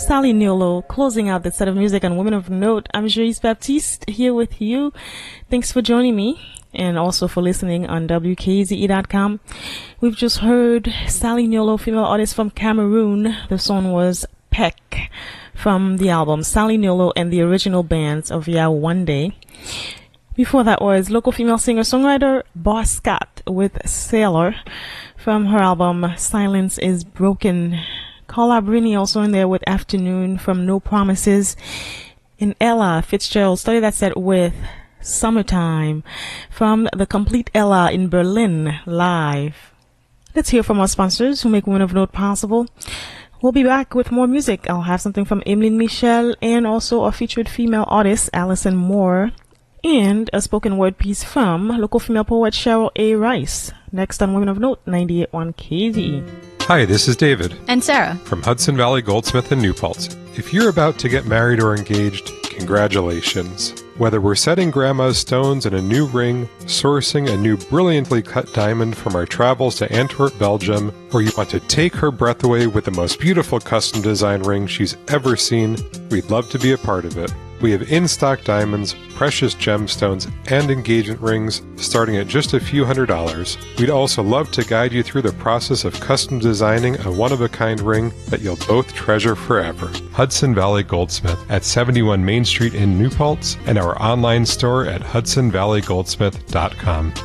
Sally Niolo closing out the set of music on Women of Note. I'm Joyce Baptiste here with you. Thanks for joining me and also for listening on WKZE.com. We've just heard Sally Niolo, female artist from Cameroon. The song was Peck from the album Sally Niolo and the Original Bands of Yeah One Day. Before that was local female singer-songwriter Boss Scott with Sailor from her album Silence is Broken. Carla Brini also in there with Afternoon from No Promises. And Ella Fitzgerald started that set with Summertime from the Complete Ella in Berlin live. Let's hear from our sponsors who make Women of Note possible. We'll be back with more music. I'll have something from Emeline Michel and also a featured female artist, Alison Moore, and a spoken word piece from local female poet Cheryl A. Rice. Next on Women of Note, 98.1 KZE. Hi, this is David. And Sarah. From Hudson Valley Goldsmith and New Paltz. If you're about to get married or engaged, congratulations. Whether we're setting grandma's stones in a new ring, sourcing a new brilliantly cut diamond from our travels to Antwerp, Belgium, or you want to take her breath away with the most beautiful custom design ring she's ever seen, we'd love to be a part of it. We have in-stock diamonds, precious gemstones, and engagement rings starting at just a few $100s. We'd also love to guide you through the process of custom designing a one-of-a-kind ring that you'll both treasure forever. Hudson Valley Goldsmith at 71 Main Street in New Paltz and our online store at hudsonvalleygoldsmith.com.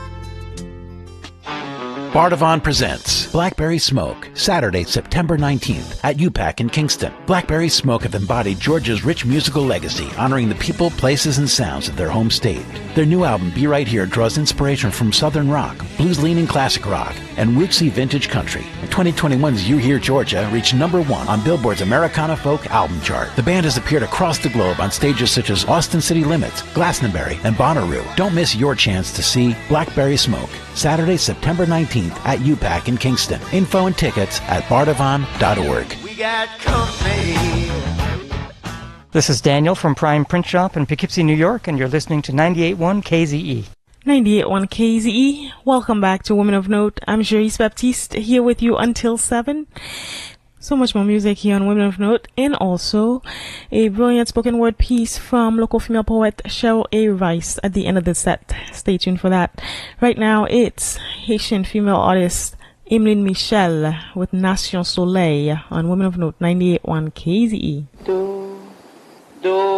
Bardavon presents Blackberry Smoke, Saturday, September 19th at UPAC in Kingston. Blackberry Smoke have embodied Georgia's rich musical legacy, honoring the people, places, and sounds of their home state. Their new album, Be Right Here, draws inspiration from Southern rock, blues-leaning classic rock, and rootsy vintage country. 2021's You Hear Georgia reached #1 on Billboard's Americana Folk Album Chart. The band has appeared across the globe on stages such as Austin City Limits, Glastonbury, and Bonnaroo. Don't miss your chance to see Blackberry Smoke, Saturday, September 19th at UPAC in Kingston. Info and tickets at bardavon.org. We got company. This is Daniel from Prime Print Shop in Poughkeepsie, New York, and you're listening to 98.1 KZE. 98.1 KZE. Welcome back to Women of Note. I'm Joyce Baptiste here with you until 7. So much more music here on Women of Note, and also a brilliant spoken word piece from local female poet Cheryl A. Rice at the end of the set. Stay tuned for that. Right now, it's Haitian female artist Emeline Michel with Nation Soleil on Women of Note 98.1 KZE. Do